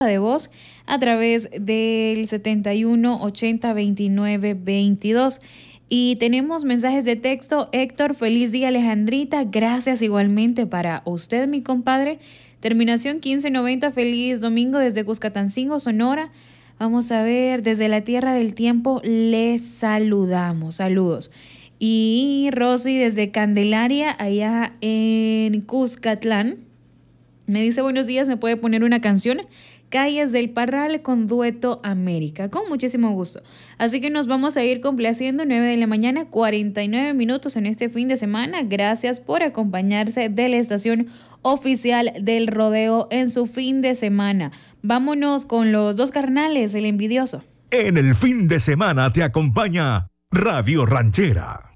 de voz a través del 71 80 29 22. Y tenemos mensajes de texto. Héctor, feliz día, Alejandrita. Gracias igualmente para usted, mi compadre. Terminación 1590, feliz domingo desde Cuscatancingo, Sonora. Vamos a ver, desde la Tierra del Tiempo les saludamos. Saludos. Y Rosy desde Candelaria, allá en Cuscatlán, me dice buenos días, ¿me puede poner una canción? Calles del Parral con Dueto América, con muchísimo gusto. Así que nos vamos a ir complaciendo, 9 de la mañana, 49 minutos en este fin de semana. Gracias por acompañarse de la estación oficial del rodeo en su fin de semana. Vámonos con los dos carnales, el envidioso. En el fin de semana te acompaña Radio Ranchera.